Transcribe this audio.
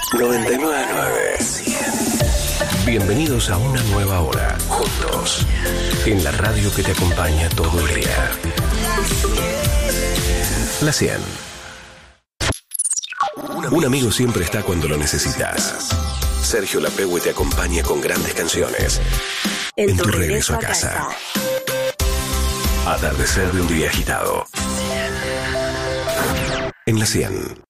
99.9 Bienvenidos a una nueva hora, juntos, en la radio que te acompaña todo el día. La 100. Un amigo siempre está cuando lo necesitas. Sergio Lapegue te acompaña con grandes canciones en tu regreso a casa. Atardecer de un día agitado. En la 100.